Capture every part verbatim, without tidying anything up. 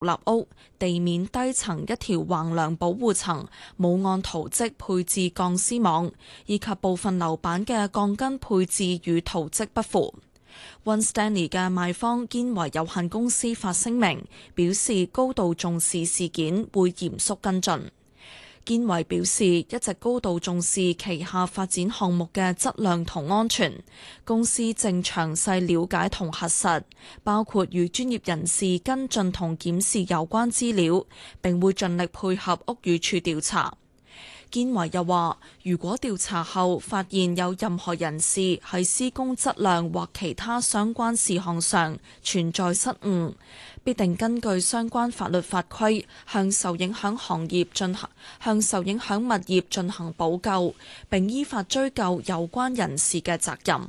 立屋，地面低層一條橫梁保護層冇按圖則配置鋼絲網，以及部分樓板嘅鋼筋配置與圖則不符。One Stanley 嘅賣方堅維有限公司發聲明，表示高度重視事件，會嚴肅跟進。堅維表示一直高度重視旗下發展項目嘅質量同安全，公司正詳細了解同核實，包括與專業人士跟進同檢視有關資料，並會盡力配合屋宇署調查。堅維又話，如果調查後發現有任何人士喺施工質量或其他相關事項上存在失誤，必定根據相關法律法規向受影響行業進行向受影響物業進行補救，並依法追究有關人士嘅責任。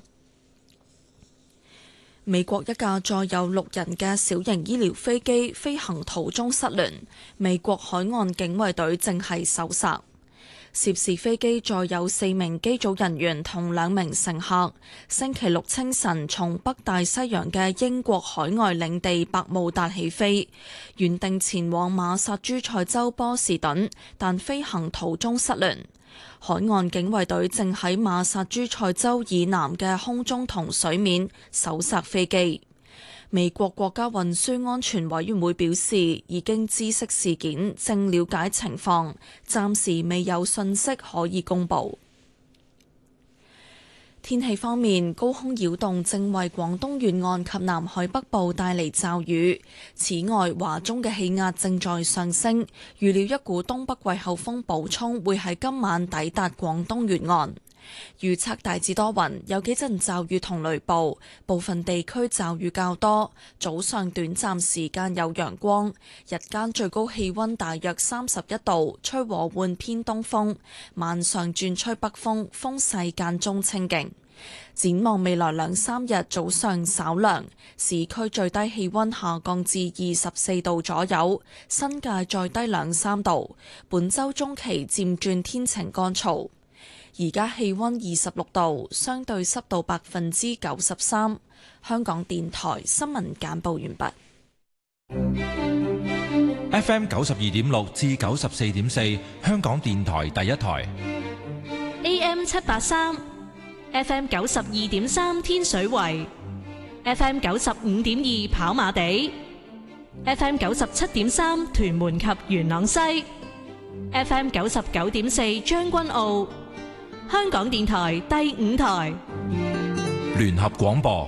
美國一架載有六人嘅小型醫療飛機飛行途中失聯，美國海岸警衛隊正係搜查。涉事飛機載有四名機組人員同兩名乘客，星期六清晨從北大西洋嘅英國海外領地百慕達起飛，原定前往馬薩諸塞州波士頓，但飛行途中失聯。海岸警衛隊正喺馬薩諸塞州以南嘅空中同水面搜索飛機。美國國家運輸安全委員會表示，已經知悉事件，正了解情況，暫時未有信息可以公佈。天氣方面，高空擾動正為廣東沿岸及南海北部帶嚟驟雨。此外，華中嘅氣壓正在上升，預料一股東北季候風補充會喺今晚抵達廣東沿岸。預測大致多雲，有幾陣驟雨同雷暴，部分地區驟雨較多。早上短暫時間有陽光，日間最高氣溫大約三十一度，吹和緩偏東風。晚上轉吹北風，風勢間中清勁。展望未來兩三日，早上稍涼，市區最低氣溫下降至二十四度左右，新界再低兩三度。本週中期漸轉天晴乾燥。而家氣溫二十六度，相對濕度百分之九十三。香港電台新聞簡報完畢。F M 九十二點六至九十四點四，香港電台第一台。 A M 七八三，F M 九十二點三天水圍，F M 九十五點二跑馬地，F M 九十七點三屯門及元朗西，F M 九十九點四將軍澳。香港電台第五台聯合廣播。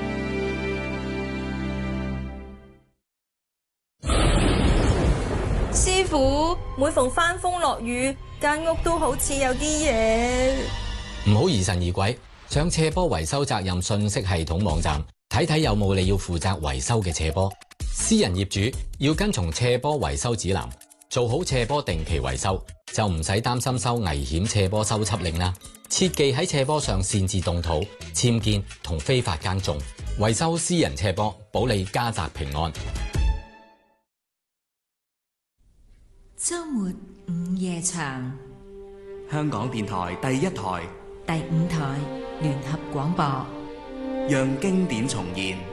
師傅，每逢翻風落雨，間屋都好似有啲嘢。 唔好疑神疑鬼，上斜坡維修責任信息系統網站睇睇有冇你要負責維修嘅斜坡。私人業主要跟從斜坡維修指南，做好斜坡定期維修，就唔使擔心收危險斜坡修葺令啦。切忌喺斜坡上擅自動土、僭建同非法耕種，維修私人斜坡，保你家宅平安。 周末午夜場， 香港電台第一台、 第五台聯合廣播， 讓經典重現。